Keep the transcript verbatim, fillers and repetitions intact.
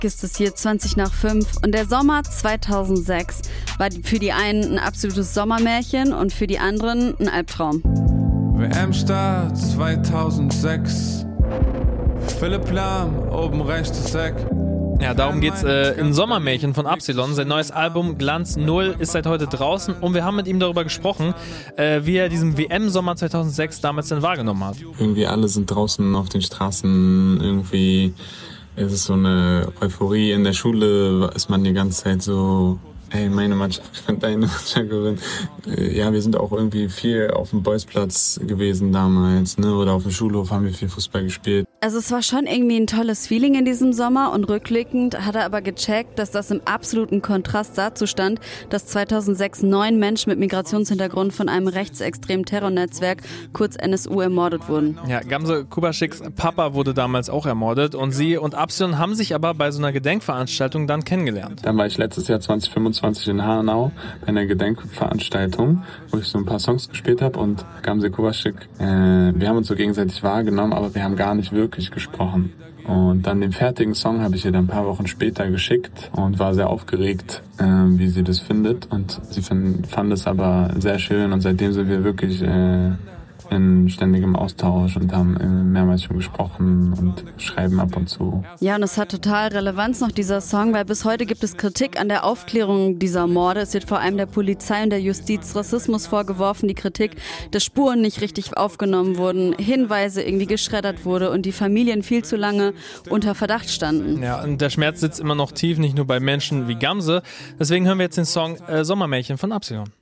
ist es hier zwanzig nach fünf und der Sommer zweitausendsechs war für die einen ein absolutes Sommermärchen und für die anderen ein Albtraum. W M-Start zweitausendsechs, Philipp Lahm, oben rechtes Eck. Ja, darum geht's äh, in Sommermärchen von Absilon. Sein neues Album Glanz Null ist seit heute draußen und wir haben mit ihm darüber gesprochen, äh, wie er diesen W M-Sommer zweitausendsechs damals denn wahrgenommen hat. Irgendwie alle sind draußen auf den Straßen, irgendwie ist es so eine Euphorie. In der Schule ist man die ganze Zeit so, hey, meine Mannschaft gewinnt, deine Mannschaft gewinnt. Ja, wir sind auch irgendwie viel auf dem Bolzplatz gewesen damals, ne? Oder auf dem Schulhof haben wir viel Fußball gespielt. Also es war schon irgendwie ein tolles Feeling in diesem Sommer und rückblickend hat er aber gecheckt, dass das im absoluten Kontrast dazu stand, dass zweitausendsechs neun Menschen mit Migrationshintergrund von einem rechtsextremen Terrornetzwerk, kurz N S U, ermordet wurden. Ja, Gamze Kubaschicks Papa wurde damals auch ermordet und sie und Absilon haben sich aber bei so einer Gedenkveranstaltung dann kennengelernt. Dann war ich letztes Jahr zwanzig fünfundzwanzig in Hanau bei einer Gedenkveranstaltung, wo ich so ein paar Songs gespielt habe und Gamze Kubaschik, äh, wir haben uns so gegenseitig wahrgenommen, aber wir haben gar nicht wirklich gesprochen. Und dann den fertigen Song habe ich ihr dann ein paar Wochen später geschickt und war sehr aufgeregt, äh, wie sie das findet. Und sie fand, fand es aber sehr schön und seitdem sind wir wirklich äh, in ständigem Austausch und haben äh, mehrmals schon gesprochen und schreiben ab und zu. Ja, und es hat total Relevanz noch, dieser Song, weil bis heute gibt es Kritik an der Aufklärung dieser Morde. Es wird vor allem der Polizei und der Justiz Rassismus vorgeworfen, die Kritik, dass Spuren nicht richtig aufgenommen wurden, Hinweise irgendwie geschreddert wurde und die Familien viel zu lange unter Verdacht standen. Ja, und der Schmerz sitzt immer noch tief, nicht nur bei Menschen wie Gamze. Deswegen hören wir jetzt den Song äh, Sommermärchen von Absilon.